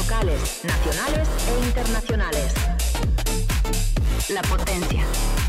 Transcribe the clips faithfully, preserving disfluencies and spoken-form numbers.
locales, nacionales e internacionales. La potencia.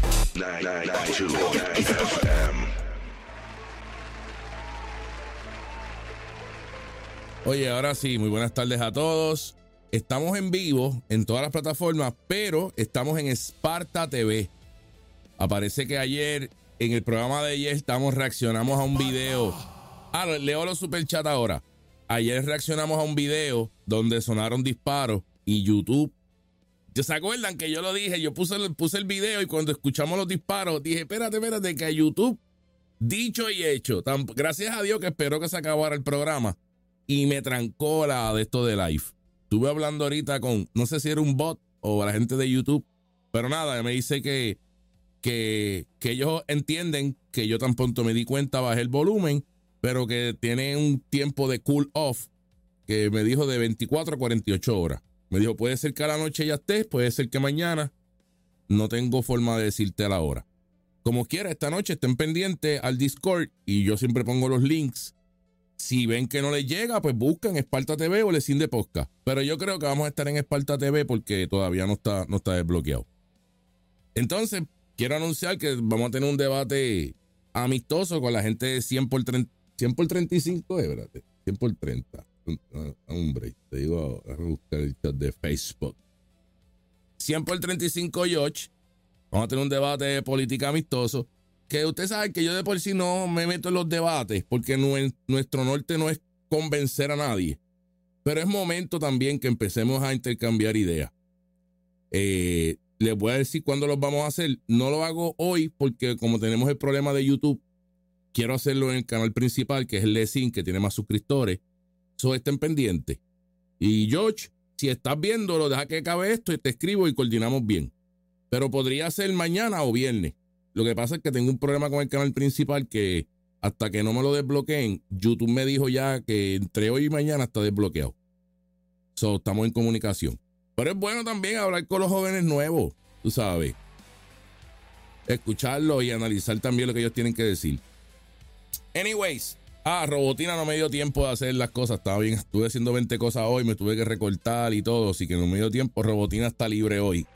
Oye, ahora sí, muy buenas tardes a todos. Estamos en vivo en todas las plataformas, pero estamos en Esparta T V. Aparece que ayer, en el programa de ayer, estamos reaccionamos a un video. Ah, leo los superchats ahora. Ayer reaccionamos a un video donde sonaron disparos y YouTube. ¿Se acuerdan que yo lo dije? Yo puse, puse el video y cuando escuchamos los disparos dije, espérate, espérate, que YouTube, dicho y hecho. Tan, gracias a Dios que esperó que se acabara el programa y me trancó la de esto de live. Estuve hablando ahorita con, no sé si era un bot o la gente de YouTube, pero nada, me dice que, que, que ellos entienden que yo tan pronto me di cuenta, bajé el volumen, pero que tiene un tiempo de cool off, que me dijo de veinticuatro a cuarenta y ocho horas. Me dijo, puede ser que a la noche ya estés, puede ser que mañana. No tengo forma de decirte a la hora. Como quiera, esta noche estén pendientes al Discord y yo siempre pongo los links. Si ven que no les llega, pues buscan Esparta T V o Lecín de Podcast. Pero yo creo que vamos a estar en Esparta T V porque todavía no está, no está desbloqueado. Entonces, quiero anunciar que vamos a tener un debate amistoso con la gente de cien por treinta, cien por treinta y cinco, eh, espérate, cien por treinta. Hombre, te digo, a buscar el chat de Facebook. cien por treinta y cinco George. Vamos a tener un debate de política amistoso. Que usted sabe que yo de por sí no me meto en los debates porque nuestro norte no es convencer a nadie. Pero es momento también que empecemos a intercambiar ideas. Eh, les voy a decir cuándo los vamos a hacer. No lo hago hoy porque como tenemos el problema de YouTube, quiero hacerlo en el canal principal, que es el Lecín, que tiene más suscriptores. So, estén pendientes. Y George, si estás viéndolo, deja que acabe esto y te escribo y coordinamos bien. Pero podría ser mañana o viernes. Lo que pasa es que tengo un problema con el canal principal que hasta que no me lo desbloqueen, YouTube me dijo ya que entre hoy y mañana está desbloqueado. So, estamos en comunicación. Pero es bueno también hablar con los jóvenes nuevos, tú sabes. Escucharlos y analizar también lo que ellos tienen que decir. Anyways, ah, Robotina no me dio tiempo de hacer las cosas, estaba bien, estuve haciendo veinte cosas hoy, me tuve que recortar y todo, así que no me dio tiempo. Robotina está libre hoy.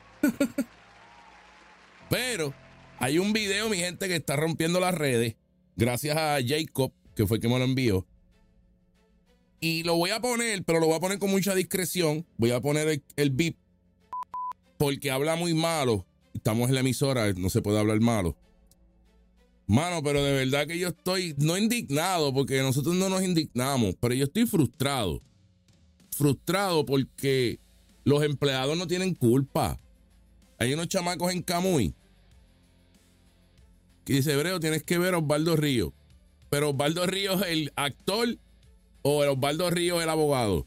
Pero hay un video, mi gente, que está rompiendo las redes, gracias a Jacob, que fue el que me lo envió. Y lo voy a poner, pero lo voy a poner con mucha discreción. Voy a poner el, el beep, porque habla muy malo. Estamos en la emisora, no se puede hablar malo. Mano, pero de verdad que yo estoy, no indignado, porque nosotros no nos indignamos, pero yo estoy frustrado. Frustrado porque los empleados no tienen culpa. Hay unos chamacos en Camuy que dice, Breo, tienes que ver a Osvaldo Ríos. Pero Osvaldo Ríos es el actor o el Osvaldo Ríos es el abogado.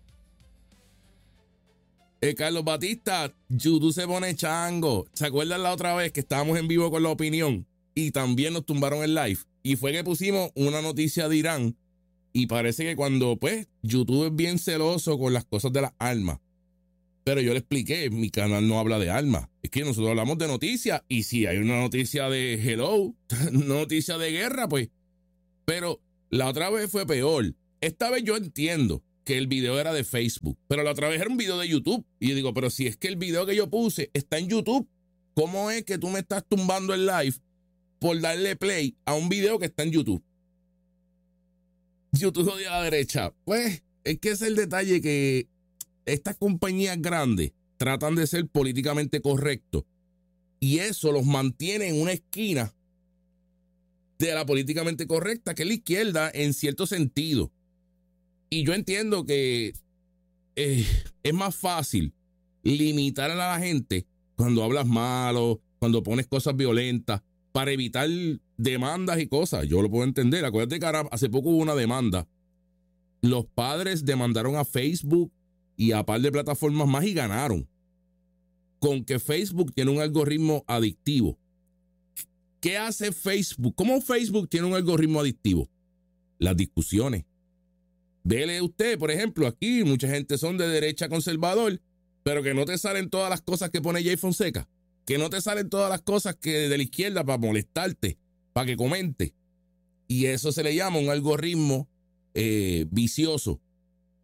Eh, Carlos Batista, YouTube se pone chango. ¿Se acuerdan la otra vez que estábamos en vivo con La Opinión? Y también nos tumbaron el live. Y fue que pusimos una noticia de Irán. Y parece que cuando, pues, YouTube es bien celoso con las cosas de las armas. Pero yo le expliqué, mi canal no habla de armas. Es que nosotros hablamos de noticias. Y si hay una noticia de hello, una noticia de guerra, pues. Pero la otra vez fue peor. Esta vez yo entiendo que el video era de Facebook. Pero la otra vez era un video de YouTube. Y yo digo, pero si es que el video que yo puse está en YouTube, ¿cómo es que tú me estás tumbando el live por darle play a un video que está en YouTube? YouTube odia a la derecha. Pues es que es el detalle, que estas compañías grandes tratan de ser políticamente correctos y eso los mantiene en una esquina de la políticamente correcta, que es la izquierda en cierto sentido. Y yo entiendo que eh, es más fácil limitar a la gente cuando hablas malo, cuando pones cosas violentas, para evitar demandas y cosas. Yo lo puedo entender. Acuérdate que ahora, hace poco hubo una demanda. Los padres demandaron a Facebook y a par de plataformas más y ganaron. Con que Facebook tiene un algoritmo adictivo. ¿Qué hace Facebook? ¿Cómo Facebook tiene un algoritmo adictivo? Las discusiones. Dele usted, por ejemplo, aquí mucha gente son de derecha conservador, pero que no te salen todas las cosas que pone Jay Fonseca. Que no te salen todas las cosas que de la izquierda para molestarte, para que comente. Y eso se le llama un algoritmo eh, vicioso.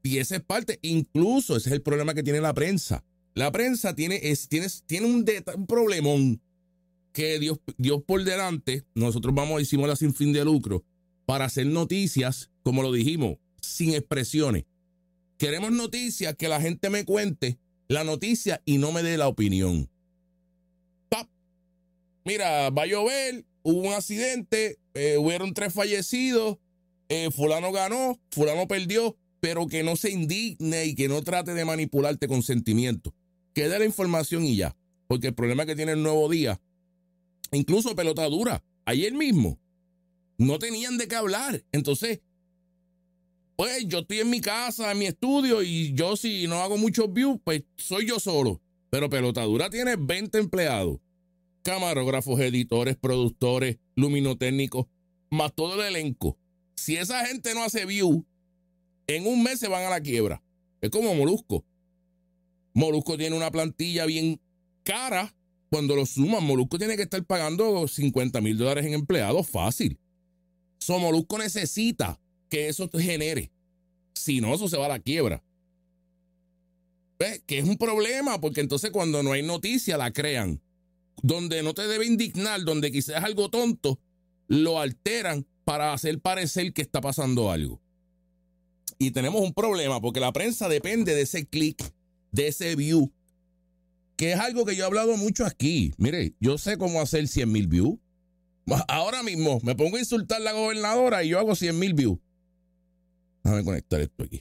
Y esa es parte, incluso ese es el problema que tiene la prensa. La prensa tiene, es, tiene, tiene un, un problemón que Dios, Dios por delante, nosotros vamos, hicimos la sin fin de lucro para hacer noticias, como lo dijimos, sin expresiones. Queremos noticias que la gente me cuente la noticia y no me dé la opinión. ¡Pap! Mira, va a llover, hubo un accidente, eh, hubieron tres fallecidos, eh, fulano ganó, fulano perdió, pero que no se indigne y que no trate de manipularte con sentimientos. Que dé la información y ya. Porque el problema que tiene el Nuevo Día, incluso Pelota Dura, ayer mismo, no tenían de qué hablar. Entonces, pues yo estoy en mi casa, en mi estudio, y yo si no hago muchos views, pues soy yo solo. Pero Pelota Dura tiene veinte empleados. Camarógrafos, editores, productores, luminotécnicos, más todo el elenco. Si esa gente no hace view, en un mes se van a la quiebra. Es como Molusco. Molusco tiene una plantilla bien cara. Cuando lo suman, Molusco tiene que estar pagando cincuenta mil dólares en empleados fácil. So, Molusco necesita que eso genere. Si no, eso se va a la quiebra. ¿Ves? Que es un problema, porque entonces cuando no hay noticia, la crean. Donde no te debe indignar, donde quizás es algo tonto, lo alteran para hacer parecer que está pasando algo. Y tenemos un problema, porque la prensa depende de ese clic, de ese view, que es algo que yo he hablado mucho aquí. Mire, yo sé cómo hacer cien mil views. Ahora mismo me pongo a insultar a la gobernadora y yo hago cien mil views. Déjame conectar esto aquí.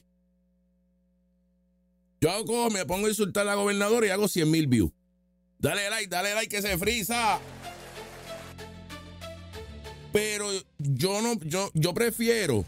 Yo hago, me pongo a insultar a la gobernadora y hago cien mil views. Dale like, dale like que se frisa. Pero yo no, yo, yo prefiero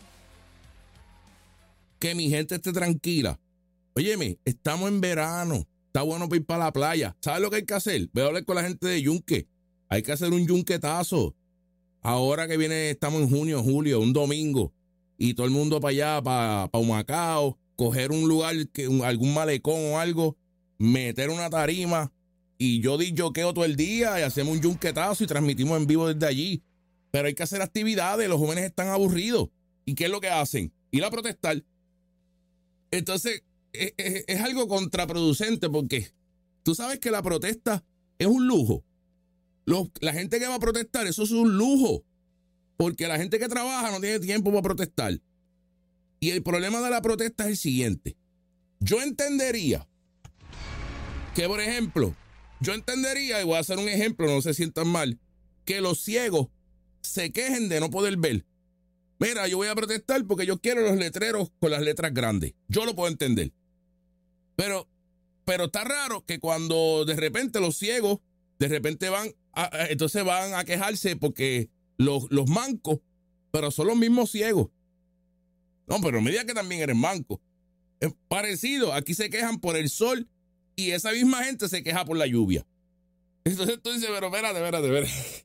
que mi gente esté tranquila. Óyeme, estamos en verano. Está bueno para ir para la playa. ¿Sabes lo que hay que hacer? Voy a hablar con la gente de Yunque. Hay que hacer un yunquetazo. Ahora que viene, estamos en junio, julio, un domingo. Y todo el mundo para allá, para, para Humacao. Coger un lugar, que, un, algún malecón o algo. Meter una tarima. Y yo di yoqueo todo el día y hacemos un yunquetazo y transmitimos en vivo desde allí. Pero hay que hacer actividades. Los jóvenes están aburridos. ¿Y qué es lo que hacen? Ir a protestar. Entonces, es, es, es algo contraproducente porque tú sabes que la protesta es un lujo. Los, la gente que va a protestar, eso es un lujo. Porque la gente que trabaja no tiene tiempo para protestar. Y el problema de la protesta es el siguiente. Yo entendería que, por ejemplo, yo entendería, y voy a hacer un ejemplo, no se sientan mal, que los ciegos se quejen de no poder ver. Mira, yo voy a protestar porque yo quiero los letreros con las letras grandes. Yo lo puedo entender. Pero, pero está raro que cuando de repente los ciegos, de repente van, a, entonces van a quejarse porque los, los mancos, pero son los mismos ciegos. No, pero me diga que también eres manco. Es parecido, aquí se quejan por el sol y esa misma gente se queja por la lluvia. Entonces tú dices, pero espérate, espérate, espérate.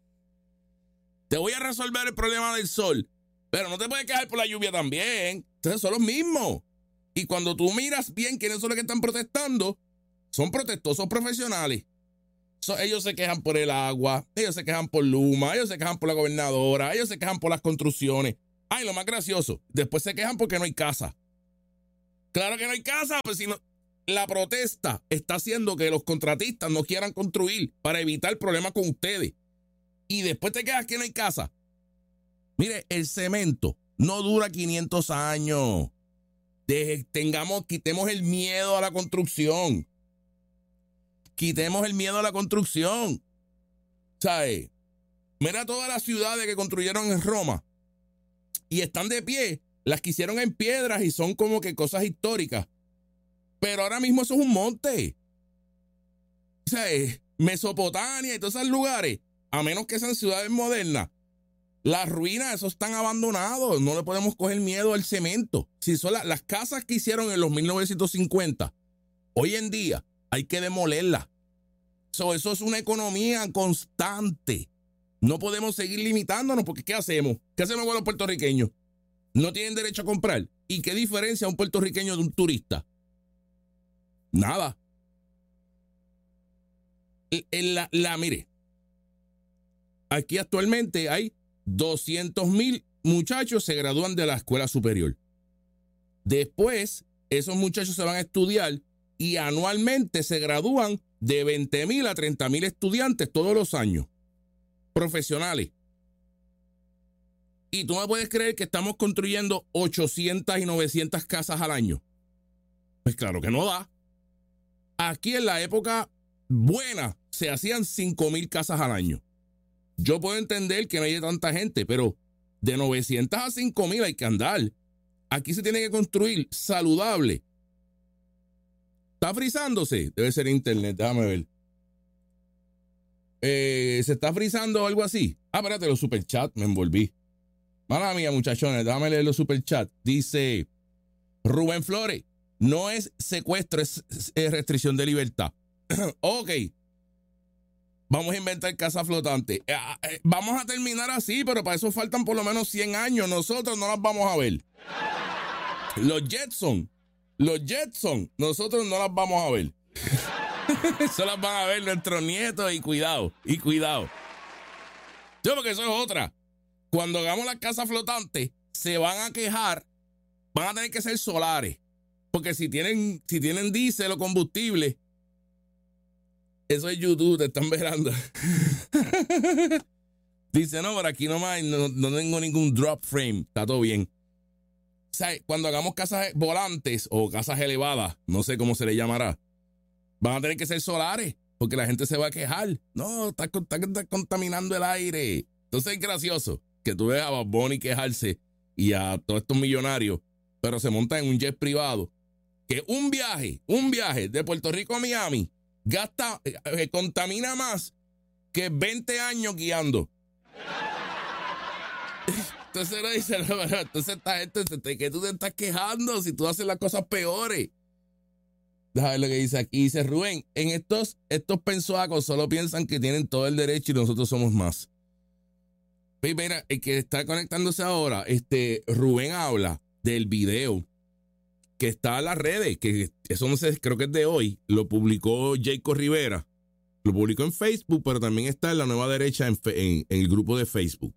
Te voy a resolver el problema del sol. Pero no te puedes quejar por la lluvia también. Entonces son los mismos. Y cuando tú miras bien quiénes son los que están protestando, son protestosos profesionales. So, ellos se quejan por el agua, ellos se quejan por Luma, ellos se quejan por la gobernadora, ellos se quejan por las construcciones. Ay, lo más gracioso, después se quejan porque no hay casa. Claro que no hay casa, pues si no, la protesta está haciendo que los contratistas no quieran construir para evitar problemas con ustedes. Y después te quejas que no hay casa. Mire, el cemento no dura quinientos años. De, tengamos, quitemos el miedo a la construcción. Quitemos el miedo a la construcción. ¿Sabes? Mira todas las ciudades que construyeron en Roma y están de pie. Las que hicieron en piedras y son como que cosas históricas. Pero ahora mismo eso es un monte. ¿Sabes? Mesopotamia y todos esos lugares, a menos que sean ciudades modernas, las ruinas, esos están abandonados. No le podemos coger miedo al cemento. Si son la, las casas que hicieron en los mil novecientos cincuenta, hoy en día hay que demolerlas. So, eso es una economía constante. No podemos seguir limitándonos porque ¿qué hacemos? ¿Qué hacemos con los puertorriqueños? No tienen derecho a comprar. ¿Y qué diferencia un puertorriqueño de un turista? Nada. En la, la, mire, aquí actualmente hay doscientos mil muchachos se gradúan de la escuela superior. Después, esos muchachos se van a estudiar y anualmente se gradúan de veinte mil a treinta mil estudiantes todos los años, profesionales. Y tú me puedes creer que estamos construyendo ochocientas y novecientas casas al año. Pues claro que no da. Aquí en la época buena se hacían cinco mil casas al año. Yo puedo entender que no haya tanta gente, pero de novecientas a cinco mil hay que andar. Aquí se tiene que construir saludable. ¿Está frizándose? Debe ser internet, déjame ver. Eh, ¿Se está frizando o algo así? Ah, espérate, los superchats, me envolví. Mala mía, muchachones, déjame leer los superchats. Dice Rubén Flores, no es secuestro, es, es restricción de libertad. Ok. Vamos a inventar casa flotante. Eh, eh, vamos a terminar así, pero para eso faltan por lo menos cien años. Nosotros no las vamos a ver. Los Jetson, los Jetson, nosotros no las vamos a ver. Eso las van a ver nuestros nietos y cuidado, y cuidado. Yo, porque eso es otra. Cuando hagamos las casas flotantes, se van a quejar, van a tener que ser solares. Porque si tienen, si tienen diésel o combustible, eso es YouTube, te están verando. Dice, no, por aquí nomás no, no tengo ningún drop frame, está todo bien. O sea, cuando hagamos casas volantes o casas elevadas, no sé cómo se le llamará, van a tener que ser solares, porque la gente se va a quejar. No, está, está, está contaminando el aire. Entonces es gracioso que tú veas a Bad Bunny quejarse y a todos estos millonarios, pero se montan en un jet privado, que un viaje, un viaje de Puerto Rico a Miami gasta, eh, contamina más que veinte años guiando. Entonces uno dice, no, pero entonces esta gente, ¿qué tú te estás quejando si tú haces las cosas peores? Déjame ver lo que dice aquí. Dice Rubén, en estos, estos pensuacos solo piensan que tienen todo el derecho y nosotros somos más. Pues mira, el que está conectándose ahora, este Rubén habla del video que está en las redes, que eso no sé, creo que es de hoy, lo publicó Jacob Rivera, lo publicó en Facebook, pero también está en la Nueva Derecha en, en, en el grupo de Facebook.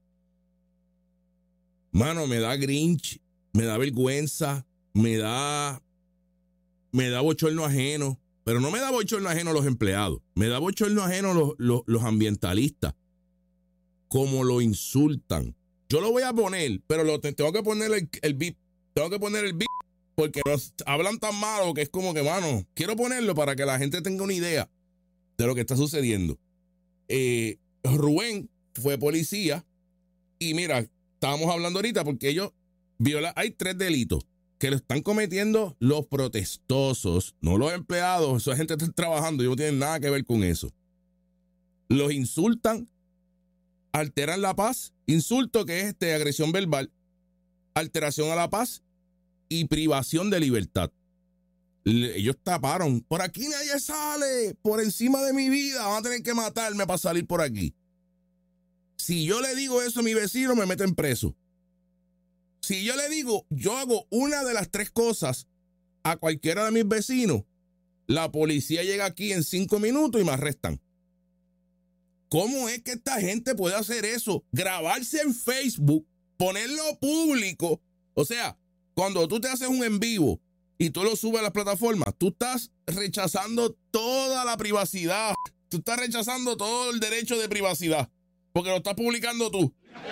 Mano, me da grinch, me da vergüenza, me da, me da bochorno ajeno, pero no me da bochorno ajeno a los empleados, me da bochorno ajeno a los, los, los ambientalistas, como lo insultan. Yo lo voy a poner, pero lo, tengo que poner el, el beat, tengo que poner el beat, porque nos hablan tan malo que es como que, mano, quiero ponerlo para que la gente tenga una idea de lo que está sucediendo. Eh, Rubén fue policía y mira, estábamos hablando ahorita porque ellos violan, hay tres delitos que lo están cometiendo los protestosos, no los empleados, esa gente está trabajando y no tienen nada que ver con eso. Los insultan, alteran la paz, insulto que es este, agresión verbal, alteración a la paz y privación de libertad. Le, ellos taparon, por aquí nadie sale, por encima de mi vida, van a tener que matarme para salir por aquí. Si yo le digo eso a mi vecino, me meten preso. Si yo le digo, yo hago una de las tres cosas a cualquiera de mis vecinos, la policía llega aquí en cinco minutos y me arrestan. ¿Cómo es que esta gente puede hacer eso? Grabarse en Facebook, ponerlo público. O sea, cuando tú te haces un en vivo y tú lo subes a las plataformas, tú estás rechazando toda la privacidad. Tú estás rechazando todo el derecho de privacidad, porque lo estás publicando tú.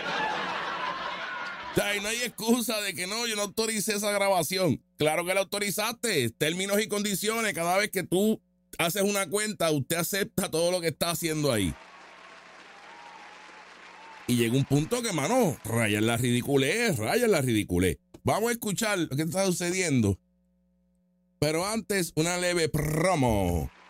O sea, y no hay excusa de que no, yo no autoricé esa grabación. Claro que la autorizaste. Términos y condiciones. Cada vez que tú haces una cuenta, usted acepta todo lo que está haciendo ahí. Y llega un punto que, mano, rayan la ridiculez, rayan la ridiculez. Vamos a escuchar lo que está sucediendo. Pero antes, una leve promo.